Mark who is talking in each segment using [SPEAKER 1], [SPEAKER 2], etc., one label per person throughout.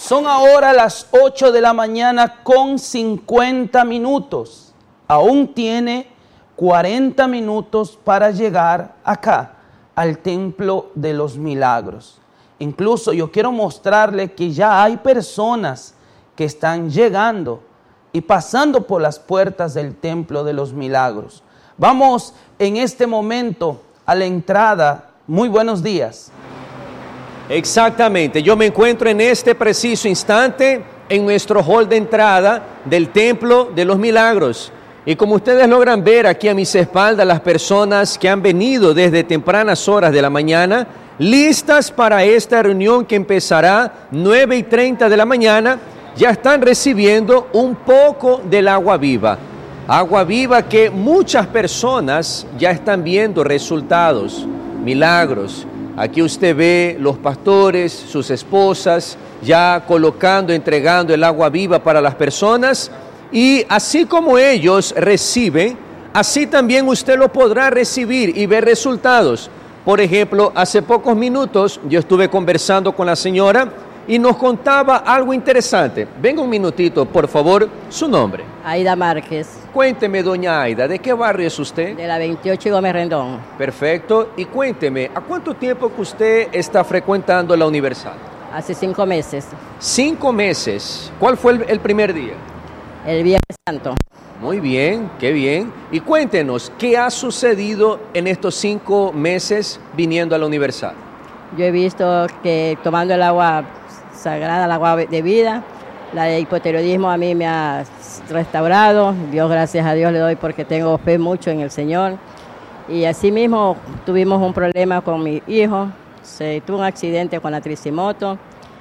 [SPEAKER 1] Son ahora las 8 de la mañana con 50 minutos. Aún tiene 40 minutos para llegar acá, al Templo de los Milagros. Incluso yo quiero mostrarle que ya hay personas que están llegando y pasando por las puertas del Templo de los Milagros. Vamos en este momento a la entrada. Muy buenos días.
[SPEAKER 2] Exactamente, yo me encuentro en este preciso instante en nuestro hall de entrada del Templo de los Milagros. Y como ustedes logran ver aquí a mis espaldas, las personas que han venido desde tempranas horas de la mañana, listas para esta reunión que empezará 9:30 de la mañana, ya están recibiendo un poco del agua viva. Agua viva que muchas personas ya están viendo resultados, milagros. Aquí usted ve los pastores, sus esposas, ya colocando, entregando el agua viva para las personas. Y así como ellos reciben, así también usted lo podrá recibir y ver resultados. Por ejemplo, hace pocos minutos yo estuve conversando con la señora y nos contaba algo interesante. Venga un minutito, por favor, su nombre.
[SPEAKER 3] Aida Márquez.
[SPEAKER 2] Cuénteme, doña Aida, ¿de qué barrio es usted?
[SPEAKER 3] De la 28 y Gómez Rendón.
[SPEAKER 2] Perfecto. Y cuénteme, ¿a cuánto tiempo que usted está frecuentando la Universal?
[SPEAKER 3] Hace 5 meses.
[SPEAKER 2] 5 meses. ¿Cuál fue el primer día?
[SPEAKER 3] El Viernes Santo.
[SPEAKER 2] Muy bien, qué bien. Y cuéntenos, ¿qué ha sucedido en estos 5 meses viniendo a la Universal?
[SPEAKER 3] Yo he visto que tomando el agua sagrada, el agua de vida, la de hipotiroidismo a mí me ha restaurado. Dios, gracias a Dios le doy porque tengo fe mucho en el Señor. Y asimismo tuvimos un problema con mi hijo, se tuvo un accidente con la tricimoto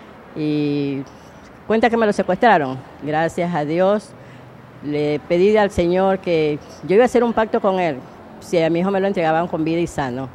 [SPEAKER 3] y cuenta que me lo secuestraron. Gracias a Dios le pedí al Señor que yo iba a hacer un pacto con él, si a mi hijo me lo entregaban con vida y sano.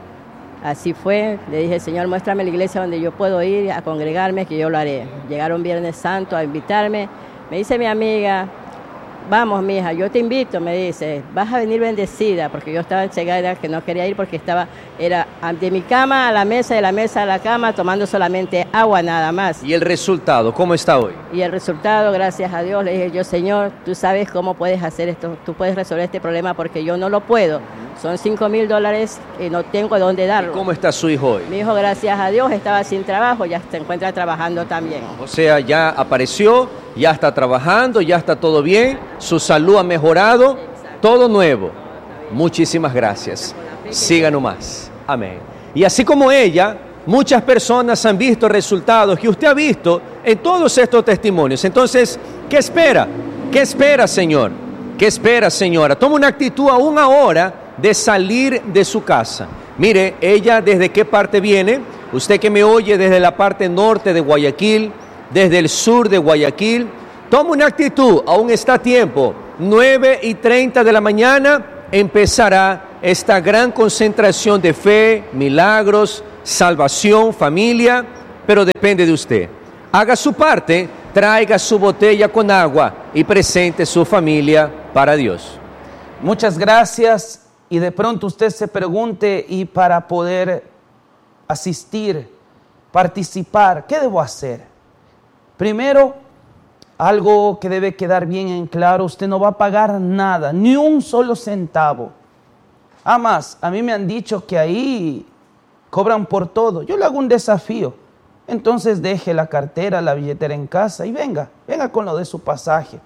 [SPEAKER 3] Así fue, le dije, Señor, muéstrame la iglesia donde yo puedo ir a congregarme, que yo lo haré. Llegaron Viernes Santo a invitarme. Me dice mi amiga, vamos, mija, yo te invito, me dice, vas a venir bendecida, porque yo estaba enseguida que no quería ir porque era de mi cama a la mesa, de la mesa a la cama, tomando solamente agua nada más.
[SPEAKER 2] ¿Y el resultado, cómo está hoy?
[SPEAKER 3] Y el resultado, gracias a Dios, le dije yo, Señor, tú sabes cómo puedes hacer esto, tú puedes resolver este problema porque yo no lo puedo. Son $5,000 y no tengo dónde darlo.
[SPEAKER 2] ¿Y cómo está su hijo hoy?
[SPEAKER 3] Mi hijo, gracias a Dios, estaba sin trabajo, ya se encuentra trabajando también.
[SPEAKER 2] O sea, ya apareció, ya está trabajando, ya está todo bien, su salud ha mejorado, todo nuevo. Muchísimas gracias. Siga nomás. Amén. Y así como ella, muchas personas han visto resultados que usted ha visto en todos estos testimonios. Entonces, ¿qué espera? ¿Qué espera, Señor? ¿Qué espera, señora? Toma una actitud aún ahora de salir de su casa. Mire, ella desde qué parte viene. Usted que me oye desde la parte norte de Guayaquil, desde el sur de Guayaquil, toma una actitud, aún está a tiempo. 9:30 de la mañana empezará esta gran concentración de fe, milagros, salvación, familia, pero depende de usted. Haga su parte, traiga su botella con agua y presente su familia para Dios.
[SPEAKER 1] Muchas gracias. Y de pronto usted se pregunte, y para poder asistir, participar, ¿qué debo hacer? Primero, algo que debe quedar bien en claro, usted no va a pagar nada, ni un solo centavo. Además, a mí me han dicho que ahí cobran por todo. Yo le hago un desafío. Entonces deje la cartera, la billetera en casa y venga con lo de su pasaje.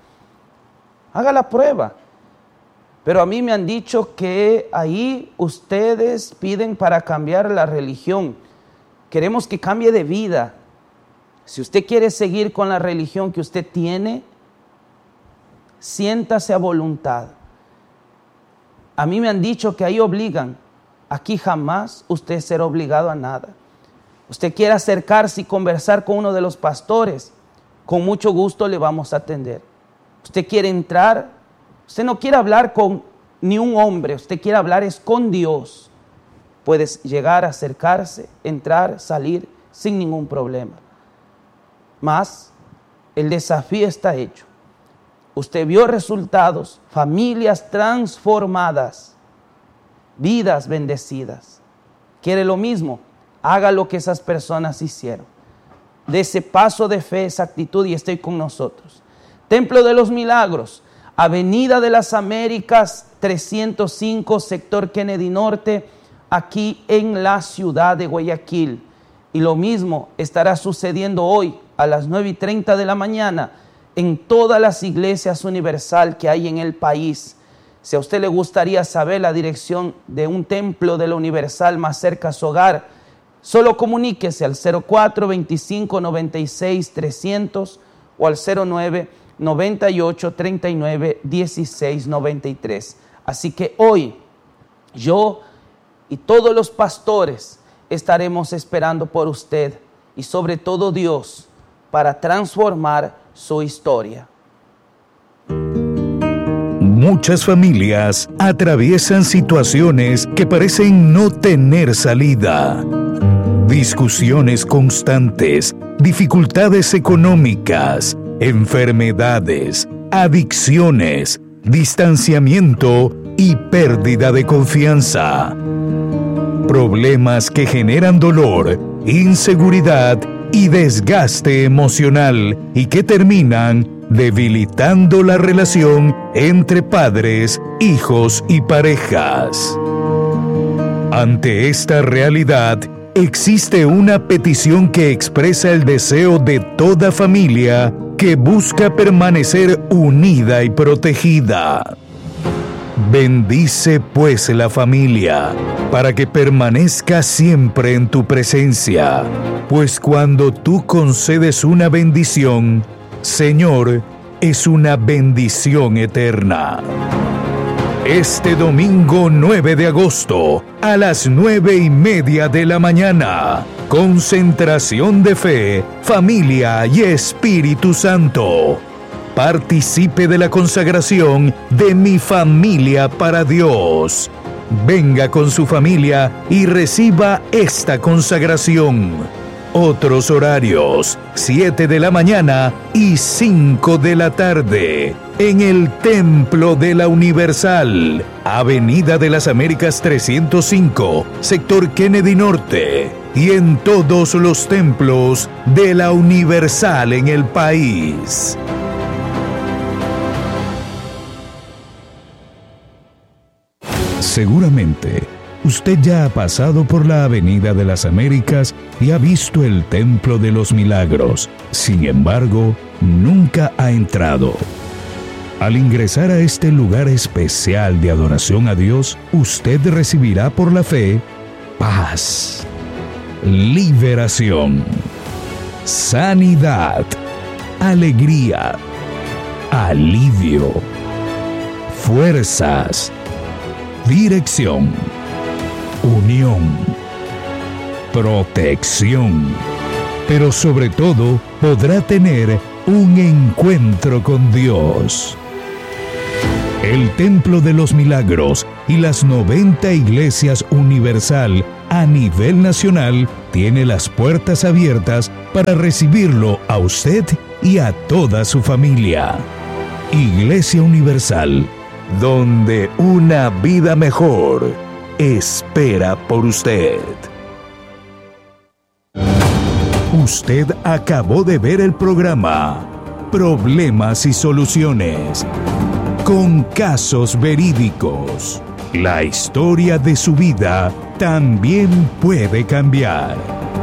[SPEAKER 1] Haga la prueba. Pero a mí me han dicho que ahí ustedes piden para cambiar la religión. Queremos que cambie de vida. Si usted quiere seguir con la religión que usted tiene, siéntase a voluntad. A mí me han dicho que ahí obligan. Aquí jamás usted será obligado a nada. Usted quiere acercarse y conversar con uno de los pastores, con mucho gusto le vamos a atender. Usted quiere entrar. Usted no quiere hablar con ni un hombre, usted quiere hablar es con Dios. Puedes llegar, acercarse, entrar, salir sin ningún problema. Mas el desafío está hecho. Usted vio resultados, familias transformadas, vidas bendecidas. ¿Quiere lo mismo? Haga lo que esas personas hicieron. de ese paso de fe, esa actitud y esté con nosotros. Templo de los Milagros, Avenida de las Américas 305, sector Kennedy Norte, aquí en la ciudad de Guayaquil. Y lo mismo estará sucediendo hoy a las 9:30 de la mañana en todas las iglesias universal que hay en el país. Si a usted le gustaría saber la dirección de un templo de la Universal más cerca a su hogar, solo comuníquese al 04 25 96 300 o al 09 98 39 16 93. Así que hoy yo y todos los pastores estaremos esperando por usted y sobre todo Dios para transformar su historia.
[SPEAKER 4] Muchas familias atraviesan situaciones que parecen no tener salida. Discusiones constantes, dificultades económicas, enfermedades, adicciones, distanciamiento y pérdida de confianza. Problemas que generan dolor, inseguridad y desgaste emocional y que terminan debilitando la relación entre padres, hijos y parejas. Ante esta realidad, existe una petición que expresa el deseo de toda familia que busca permanecer unida y protegida. Bendice pues la familia, para que permanezca siempre en tu presencia, pues cuando tú concedes una bendición, Señor, es una bendición eterna. Este domingo 9 de agosto, a las 9:30 de la mañana, concentración de fe, familia y Espíritu Santo. Participe de la consagración de Mi Familia para Dios. Venga con su familia y reciba esta consagración. Otros horarios, 7 de la mañana y 5 de la tarde, en el Templo de la Universal, Avenida de las Américas 305, sector Kennedy Norte, y en todos los templos de la Universal en el país. Seguramente, usted ya ha pasado por la Avenida de las Américas y ha visto el Templo de los Milagros. Sin embargo, nunca ha entrado. Al ingresar a este lugar especial de adoración a Dios, usted recibirá por la fe paz, liberación, sanidad, alegría, alivio, fuerzas, dirección, unión, protección, pero sobre todo podrá tener un encuentro con Dios. El Templo de los Milagros y las 90 iglesias universal a nivel nacional tiene las puertas abiertas para recibirlo a usted y a toda su familia. Iglesia Universal, donde una vida mejor espera por usted. Usted acabó de ver el programa Problemas y Soluciones, con casos verídicos. La historia de su vida también puede cambiar.